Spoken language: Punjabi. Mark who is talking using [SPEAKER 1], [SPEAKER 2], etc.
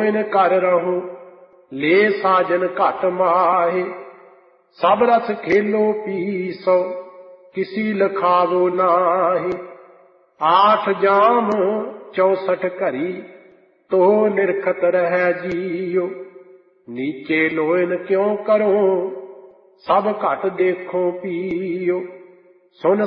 [SPEAKER 1] ਲੋਇਨ ਕਰ ਰਹੋ, ਲੈ ਸਾਜਨ ਘਟ ਮਾਹੇ। ਸਭ ਰਸ ਖੇਲੋ ਪੀਸੋ, ਕਿਸੀ ਲਖਾਵੋ ਨਾਹੀ। 8 ਜਾਮ 64 ਘਰੀ, ਤੋ ਨਿਰਖਤ ਰਹਿ ਜੀਓ। ਨੀਚੇ ਲੋਇਨ ਕਿਉ ਕਰੋ, ਸਭ ਘਟ ਦੇਖੋ ਪੀਓ। ਸੁਨ